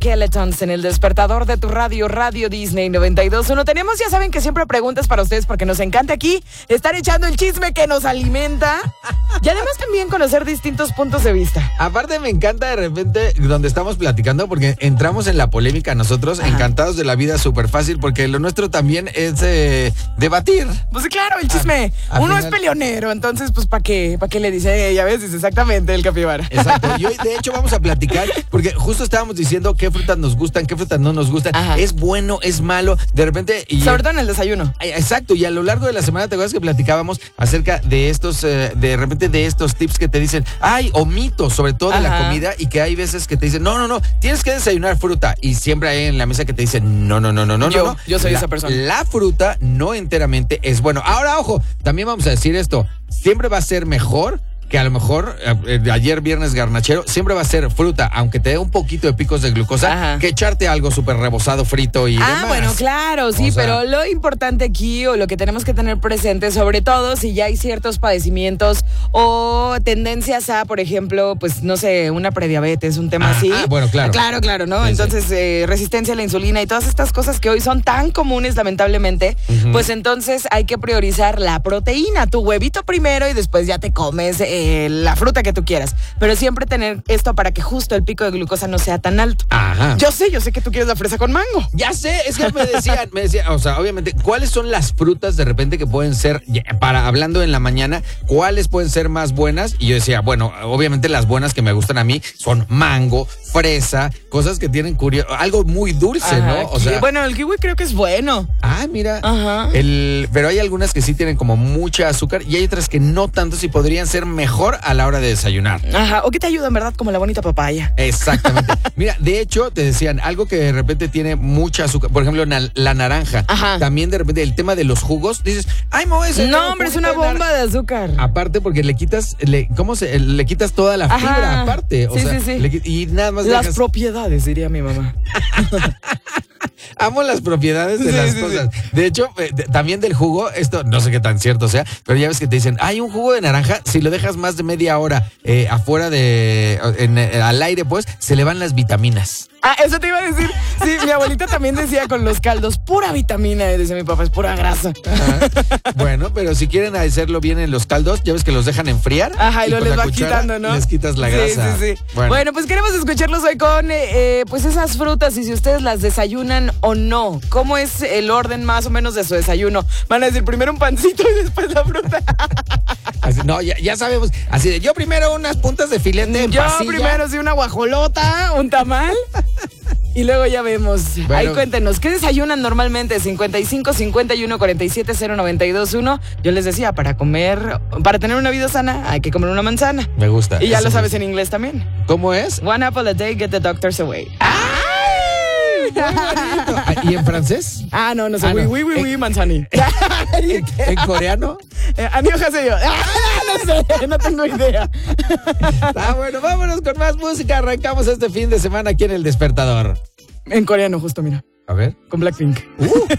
Skeletons en el despertador de tu radio, Radio Disney 92.1. Tenemos, ya saben que siempre preguntas para ustedes porque nos encanta aquí estar echando el chisme que nos alimenta y además también conocer distintos puntos de vista. Aparte me encanta de repente donde estamos platicando porque entramos en la polémica nosotros, encantados de la vida, súper fácil, porque lo nuestro también es debatir. Pues sí, claro, el chisme. Uno es peleonero, entonces pues ¿para qué le dice? Ya ves, dice exactamente el capibara. Exacto, y hoy de hecho vamos a platicar porque justo estábamos diciendo qué frutas nos gustan, qué frutas no nos gustan. Ajá. Es bueno, es malo, de repente... Sobre todo en el desayuno. Exacto, y a lo largo de la semana, ¿te acuerdas que platicábamos acerca de estos, de repente de estos tips que te dicen, o mitos sobre todo de la comida, y que hay veces que te dicen, no, tienes que desayunar fruta, y siempre hay en la mesa que te dicen, no. Yo soy esa persona. La fruta no enteramente es bueno. Ahora, ojo, también vamos a decir esto, siempre va a ser mejor que a lo mejor ayer viernes garnachero, siempre va a ser fruta, aunque te dé un poquito de picos de glucosa, que echarte algo súper rebozado, frito y demás. Bueno, claro, sí, pero lo importante aquí o lo que tenemos que tener presente, sobre todo si ya hay ciertos padecimientos o tendencias a, por ejemplo, pues no sé, una prediabetes, un tema así. Bueno, claro. Claro, ¿no? Sí, entonces, resistencia a la insulina y todas estas cosas que hoy son tan comunes, lamentablemente, pues entonces hay que priorizar la proteína, tu huevito primero y después ya te comes la fruta que tú quieras, pero siempre tener esto para que justo el pico de glucosa no sea tan alto. Ajá. Yo sé que tú quieres la fresa con mango. Ya sé, es que me decían, o sea, obviamente, ¿cuáles son las frutas de repente que pueden ser, hablando en la mañana, cuáles pueden ser más buenas? Y yo decía, bueno, obviamente las buenas que me gustan a mí son mango, fresa, cosas que tienen algo muy dulce, ¿no? O sea, bueno, el kiwi creo que es bueno. Mira. Ajá. Pero hay algunas que sí tienen como mucha azúcar y hay otras que no tanto, si podrían ser mejor a la hora de desayunar. Ajá, o que te ayudan, ¿verdad? Como la bonita papaya. Exactamente. Mira, de hecho, te decían, algo que de repente tiene mucha azúcar, por ejemplo, la naranja. Ajá. También de repente el tema de los jugos, dices, me voy a hacer no, hombre, es una bomba de azúcar. Aparte porque le quitas, le quitas toda la fibra aparte. Sí. Y nada más las propiedades, diría mi mamá. Amo las propiedades de las cosas. Sí. De hecho, también del jugo, esto no sé qué tan cierto sea, pero ya ves que te dicen, hay un jugo de naranja, si lo dejas más de media hora afuera al aire, pues, se le van las vitaminas. Eso te iba a decir. Sí, mi abuelita también decía con los caldos, pura vitamina, decía mi papá, es pura grasa. Bueno, pero si quieren hacerlo bien en los caldos, ya ves que los dejan enfriar. Y luego les va quitando, ¿no? Les quitas la grasa. Sí. Bueno, pues queremos escucharlos hoy con pues esas frutas y si ustedes las desayunan o no. ¿Cómo es el orden más o menos de su desayuno? Van a decir primero un pancito y después la fruta. Así, no, ya sabemos. Así de, yo primero unas puntas de filete en pasilla. Yo primero sí una guajolota, un tamal. Y luego ya vemos. Bueno. Ahí cuéntenos, ¿qué desayunan normalmente? 55 51 47 092.1. Yo les decía, para tener una vida sana, hay que comer una manzana. Me gusta. Y ya lo sabes en inglés también. ¿Cómo es? One apple a day, get the doctors away. ¿Y en francés? No sé. Oui, manzani. ¿En coreano? Anio haseyo. No sé, no tengo idea. Bueno, vámonos con más música. Arrancamos este fin de semana aquí en El Despertador. En coreano, justo, mira. A ver. Con Blackpink.